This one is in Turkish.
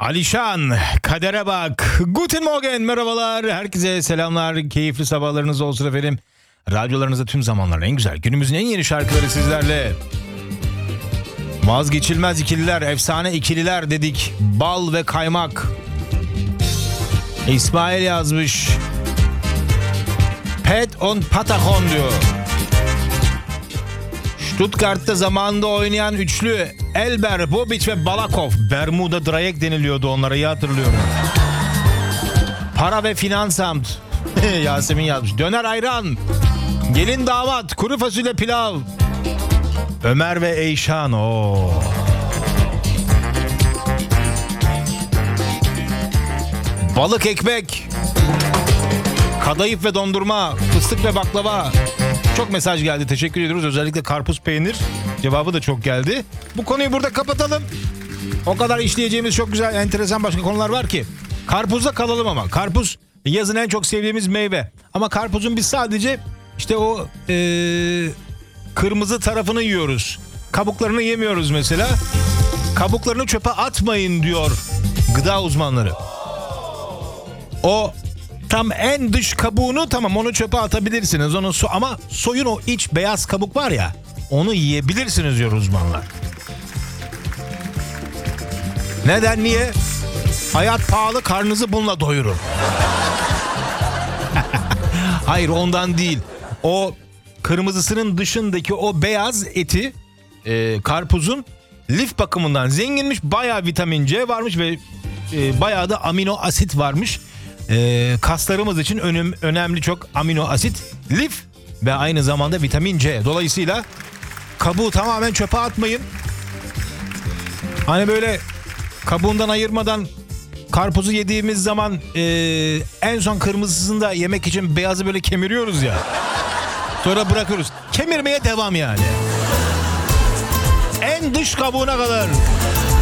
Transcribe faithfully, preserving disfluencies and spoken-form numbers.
Alişan, kadere bak. Guten Morgen, merhabalar. Herkese selamlar. Keyifli sabahlarınız olsun efendim. Radyolarınızda tüm zamanların en güzel, günümüzün en yeni şarkıları sizlerle. Vazgeçilmez ikililer, efsane ikililer dedik. Bal ve kaymak. İsmail yazmış. Pet on Patagon diyor. Stuttgart'ta zamanında oynayan üçlü Elber, Bobic ve Balakov. Bermuda Drayek deniliyordu onlara, iyi hatırlıyorum. Para ve Finansamt. Yasemin yazmış. Döner ayran. Gelin damat. Kuru fasulye pilav. Ömer ve Eyşan. Oo. Balık ekmek. Kadayıf ve dondurma. Fıstık ve baklava. Çok mesaj geldi. Teşekkür ediyoruz. Özellikle karpuz peynir cevabı da çok geldi. Bu konuyu burada kapatalım. O kadar işleyeceğimiz çok güzel, enteresan başka konular var ki. Karpuzda kalalım ama. Karpuz yazın en çok sevdiğimiz meyve. Ama karpuzun biz sadece işte o ee, kırmızı tarafını yiyoruz. Kabuklarını yemiyoruz mesela. Kabuklarını çöpe atmayın diyor gıda uzmanları. O tam en dış kabuğunu, tamam, onu çöpe atabilirsiniz. Onu so ama soyun o iç beyaz kabuk var ya, onu yiyebilirsiniz diyor uzmanlar. Neden, niye? Hayat pahalı, karnınızı bununla doyurun. Hayır, ondan değil. O kırmızısının dışındaki o beyaz eti e, karpuzun lif bakımından zenginmiş. Bayağı vitamin C varmış ve e, bayağı da amino asit varmış. Ee, kaslarımız için önem, önemli çok amino asit, lif ve aynı zamanda vitamin C. Dolayısıyla kabuğu tamamen çöpe atmayın. Hani böyle kabuğundan ayırmadan karpuzu yediğimiz zaman e, en son kırmızısını da yemek için beyazı böyle kemiriyoruz ya. Sonra bırakıyoruz. Kemirmeye devam yani. En dış kabuğuna kadar.